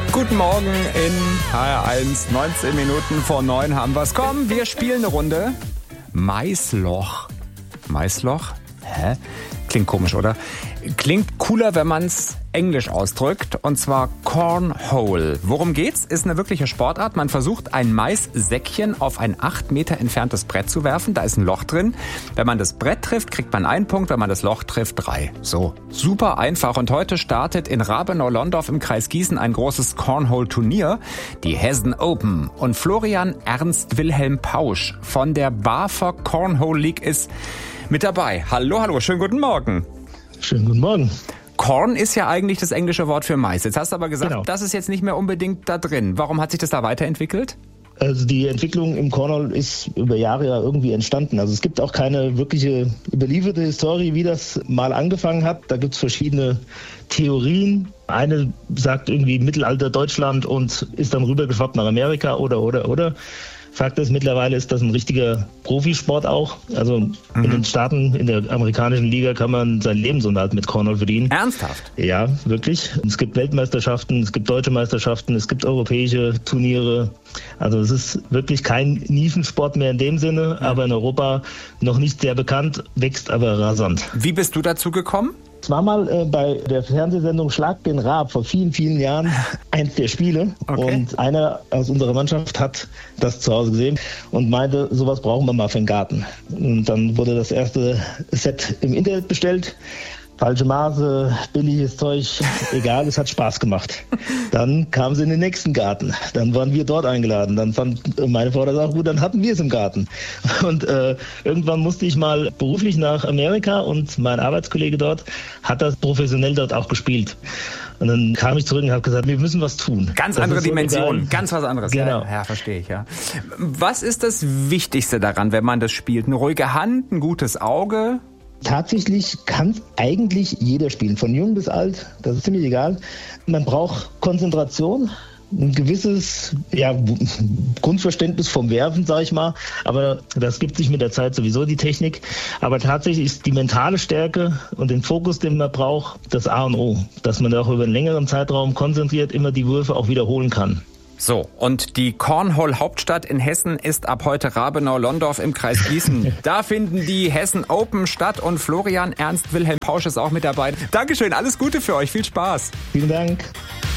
Guten Morgen in HR1, 19 Minuten vor 9 haben wir's. Komm, wir spielen eine Runde. Maisloch. Maisloch? Hä? Klingt komisch, oder? Klingt cooler, wenn man's Englisch ausdrückt, und zwar Cornhole. Worum geht's? Ist eine wirkliche Sportart. Man versucht, ein Maissäckchen auf ein 8 Meter entferntes Brett zu werfen. Da ist ein Loch drin. Wenn man das Brett trifft, kriegt man 1 Punkt. Wenn man das Loch trifft, 3. So, super einfach. Und heute startet in Rabenau-Londorf im Kreis Gießen ein großes Cornhole-Turnier, die Hessen Open. Und Florian Ernst Wilhelm Pausch von der BAFA Cornhole League ist mit dabei. Hallo, schönen guten Morgen. Schönen guten Morgen. Corn ist ja eigentlich das englische Wort für Mais. Jetzt hast du aber gesagt, Genau. Das ist jetzt nicht mehr unbedingt da drin. Warum hat sich das da weiterentwickelt? Also die Entwicklung im Cornhole ist über Jahre ja irgendwie entstanden. Also es gibt auch keine wirkliche überlieferte Historie, wie das mal angefangen hat. Da gibt es verschiedene Theorien. Eine sagt irgendwie Mittelalter Deutschland und ist dann rübergeschwappt nach Amerika oder. Fakt ist, mittlerweile ist das ein richtiger Profisport auch. Also in den Staaten, in der amerikanischen Liga kann man seinen Lebensunterhalt mit Cornhole verdienen. Ernsthaft? Ja, wirklich. Es gibt Weltmeisterschaften, es gibt deutsche Meisterschaften, es gibt europäische Turniere. Also es ist wirklich kein Nischensport mehr in dem Sinne, aber in Europa noch nicht sehr bekannt, wächst aber rasant. Wie bist du dazu gekommen? Es war mal bei der Fernsehsendung Schlag den Raab vor vielen, vielen Jahren eins der Spiele. Okay. Und einer aus unserer Mannschaft hat das zu Hause gesehen und meinte, sowas brauchen wir mal für den Garten. Und dann wurde das erste Set im Internet bestellt. Falsche Maße, billiges Zeug, egal, es hat Spaß gemacht. Dann kam sie in den nächsten Garten. Dann waren wir dort eingeladen. Dann fand meine Frau das auch gut, dann hatten wir es im Garten. Und irgendwann musste ich mal beruflich nach Amerika und mein Arbeitskollege dort hat das professionell dort auch gespielt. Und dann kam ich zurück und habe gesagt, wir müssen was tun. Ganz andere Dimension, ganz was anderes. Genau. Ja, verstehe ich, ja. Was ist das Wichtigste daran, wenn man das spielt? Eine ruhige Hand, ein gutes Auge? Tatsächlich kann eigentlich jeder spielen, von jung bis alt, das ist ziemlich egal. Man braucht Konzentration, ein gewisses Grundverständnis vom Werfen, sage ich mal, aber das gibt sich mit der Zeit sowieso die Technik. Aber tatsächlich ist die mentale Stärke und den Fokus, den man braucht, das A und O, dass man auch über einen längeren Zeitraum konzentriert immer die Würfe auch wiederholen kann. So, und die Cornhole-Hauptstadt in Hessen ist ab heute Rabenau-Londorf im Kreis Gießen. Da finden die Hessen Open statt und Florian Ernst Wilhelm Pausch ist auch mit dabei. Dankeschön, alles Gute für euch, viel Spaß. Vielen Dank.